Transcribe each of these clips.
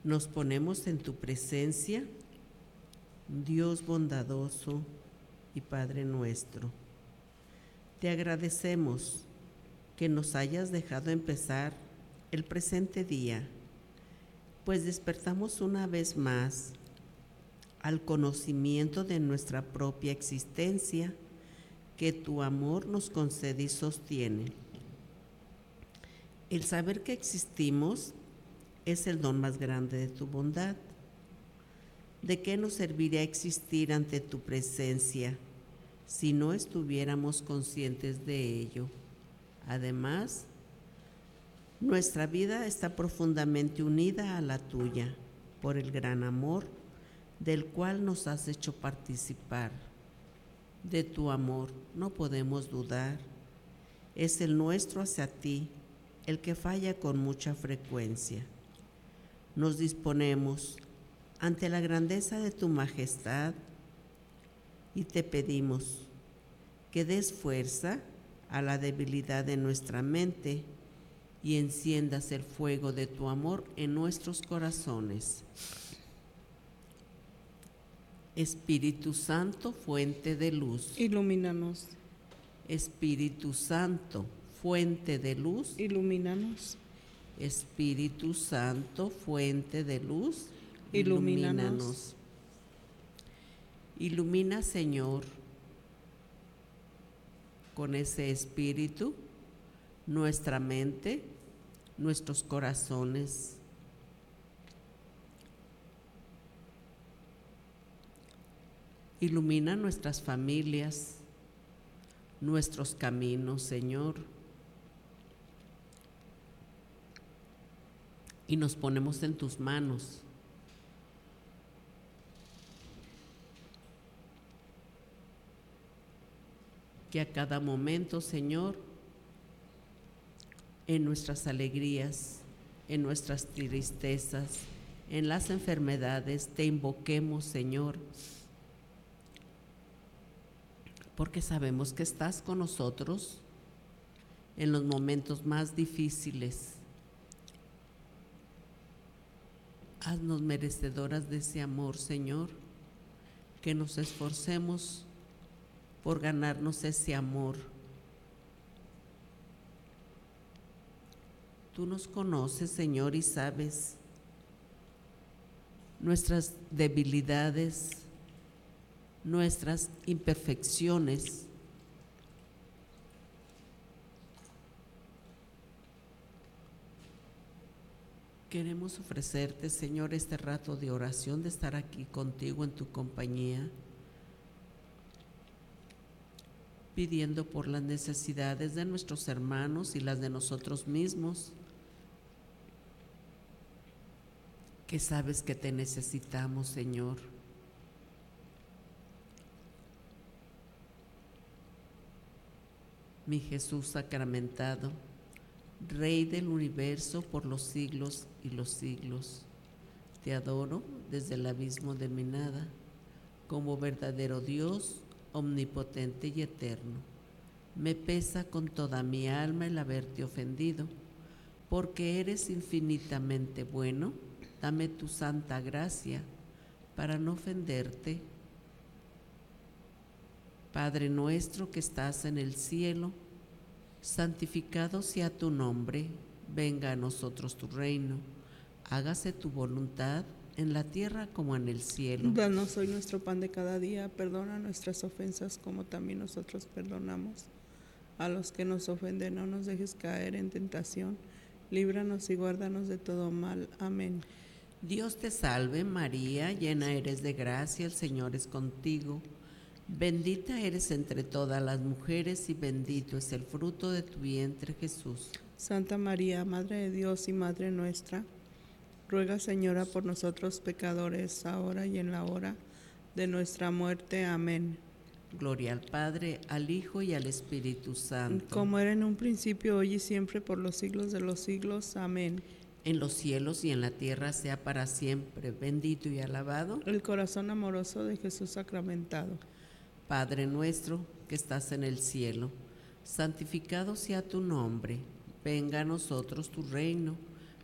Nos ponemos en tu presencia, Dios bondadoso y Padre nuestro. Te agradecemos que nos hayas dejado empezar el presente día, pues despertamos una vez más al conocimiento de nuestra propia existencia que tu amor nos concede y sostiene. El saber que existimos es el don más grande de tu bondad. ¿De qué nos serviría existir ante tu presencia si no estuviéramos conscientes de ello? Además, nuestra vida está profundamente unida a la tuya por el gran amor del cual nos has hecho participar. De tu amor no podemos dudar. Es el nuestro hacia ti, el que falla con mucha frecuencia. Nos disponemos ante la grandeza de tu majestad y te pedimos que des fuerza a la debilidad de nuestra mente y enciendas el fuego de tu amor en nuestros corazones. Espíritu Santo, fuente de luz. Ilumínanos. Espíritu Santo, fuente de luz. Ilumínanos. Espíritu Santo, fuente de luz. Ilumínanos. Ilumina, Señor, con ese espíritu, nuestra mente, nuestros corazones. Ilumina nuestras familias, nuestros caminos, Señor. Y nos ponemos en tus manos. Que a cada momento, Señor, en nuestras alegrías, en nuestras tristezas, en las enfermedades, te invoquemos, Señor, porque sabemos que estás con nosotros en los momentos más difíciles. Haznos merecedoras de ese amor, Señor, que nos esforcemos por ganarnos ese amor. Tú nos conoces, Señor, y sabes nuestras debilidades, nuestras imperfecciones. Queremos ofrecerte, Señor, este rato de oración, de estar aquí contigo en tu compañía, pidiendo por las necesidades de nuestros hermanos y las de nosotros mismos, que sabes que te necesitamos, Señor. Mi Jesús sacramentado, Rey del universo por los siglos y los siglos, te adoro desde el abismo de mi nada, como verdadero Dios, omnipotente y eterno. Me pesa con toda mi alma el haberte ofendido, porque eres infinitamente bueno. Dame tu santa gracia para no ofenderte. Padre nuestro que estás en el cielo, santificado sea tu nombre, venga a nosotros tu reino, hágase tu voluntad en la tierra como en el cielo. Danos hoy nuestro pan de cada día, perdona nuestras ofensas como también nosotros perdonamos a los que nos ofenden, no nos dejes caer en tentación, líbranos y guárdanos de todo mal. Amén. Dios te salve María, llena eres de gracia, el Señor es contigo. Bendita eres entre todas las mujeres y bendito es el fruto de tu vientre, Jesús. Santa María, Madre de Dios y Madre nuestra, ruega, Señora, por nosotros pecadores, ahora y en la hora de nuestra muerte. Amén. Gloria al Padre, al Hijo y al Espíritu Santo. Como era en un principio, hoy y siempre, por los siglos de los siglos. Amén. En los cielos y en la tierra sea para siempre, bendito y alabado el corazón amoroso de Jesús sacramentado. Padre nuestro que estás en el cielo, santificado sea tu nombre, venga a nosotros tu reino,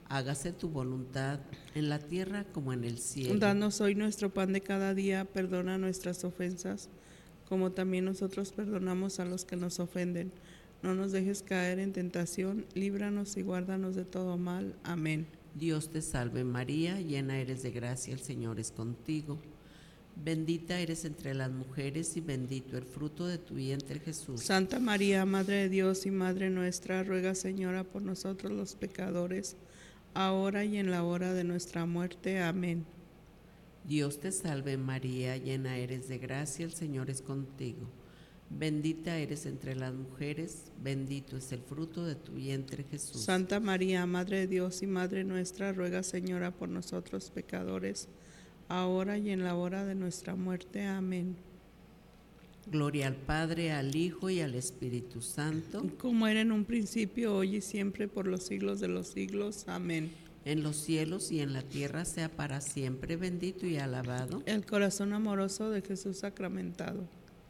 Hágase tu voluntad en la tierra como en el cielo. Danos hoy nuestro pan de cada día, perdona nuestras ofensas, como también nosotros perdonamos a los que nos ofenden. No nos dejes caer en tentación, líbranos y guárdanos de todo mal. Amén. Dios te salve María, llena eres de gracia, el Señor es contigo. Bendita eres entre las mujeres y bendito el fruto de tu vientre Jesús. Santa María, Madre de Dios y Madre nuestra, ruega, Señora, por nosotros los pecadores, ahora y en la hora de nuestra muerte. Amén. Dios te salve María, llena eres de gracia, el Señor es contigo. Bendita eres entre las mujeres, bendito es el fruto de tu vientre Jesús. Santa María, Madre de Dios y Madre nuestra, ruega, Señora, por nosotros pecadores, ahora y en la hora de nuestra muerte. Amén. Gloria al Padre, al Hijo y al Espíritu Santo. Como era en un principio, hoy y siempre, por los siglos de los siglos. Amén. En los cielos y en la tierra sea para siempre bendito y alabado. El corazón amoroso de Jesús sacramentado.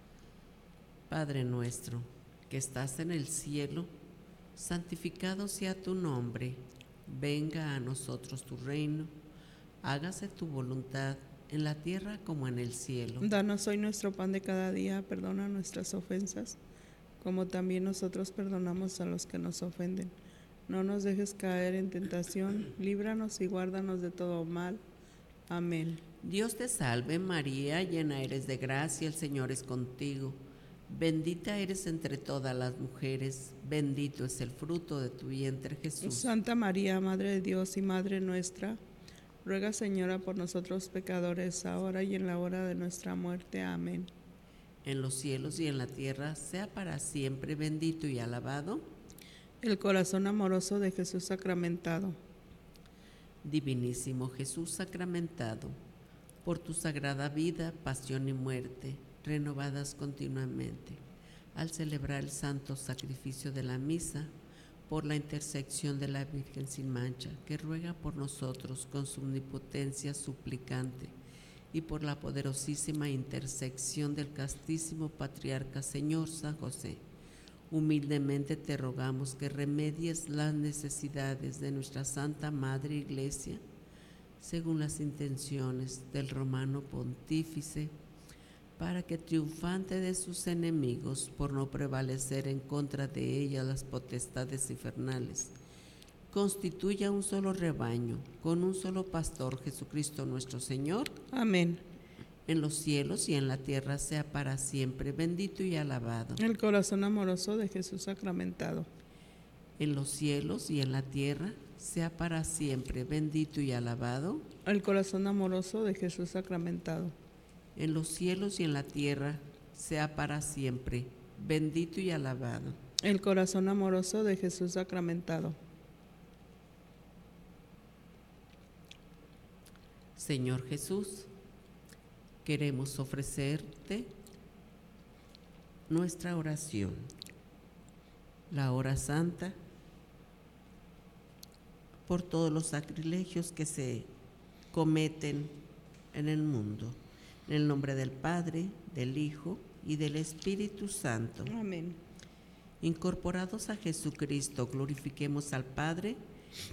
Padre nuestro, que estás en el cielo, santificado sea tu nombre. Venga a nosotros tu reino. Hágase tu voluntad en la tierra como en el cielo. Danos hoy nuestro pan de cada día, perdona nuestras ofensas, como también nosotros perdonamos a los que nos ofenden. No nos dejes caer en tentación, líbranos y guárdanos de todo mal. Amén. Dios te salve María, llena eres de gracia, el Señor es contigo. Bendita eres entre todas las mujeres, bendito es el fruto de tu vientre Jesús. Santa María, Madre de Dios y Madre nuestra, ruega, Señora, por nosotros pecadores, ahora y en la hora de nuestra muerte. Amén. En los cielos y en la tierra sea para siempre bendito y alabado. El corazón amoroso de Jesús sacramentado. Divinísimo Jesús sacramentado, por tu sagrada vida, pasión y muerte, renovadas continuamente, al celebrar el santo sacrificio de la misa, por la intersección de la Virgen sin mancha, que ruega por nosotros con su omnipotencia suplicante, y por la poderosísima intersección del castísimo Patriarca Señor San José, humildemente te rogamos que remedies las necesidades de nuestra Santa Madre Iglesia, según las intenciones del Romano Pontífice, para que triunfante de sus enemigos, por no prevalecer en contra de ella las potestades infernales, constituya un solo rebaño, con un solo pastor, Jesucristo nuestro Señor. Amén. En los cielos y en la tierra sea para siempre bendito y alabado. El corazón amoroso de Jesús sacramentado. En los cielos y en la tierra sea para siempre bendito y alabado. El corazón amoroso de Jesús sacramentado. En los cielos y en la tierra sea para siempre bendito y alabado. El corazón amoroso de Jesús sacramentado. Señor Jesús, queremos ofrecerte nuestra oración, la hora santa, por todos los sacrilegios que se cometen en el mundo. En el nombre del Padre, del Hijo y del Espíritu Santo. Amén. Incorporados a Jesucristo, glorifiquemos al Padre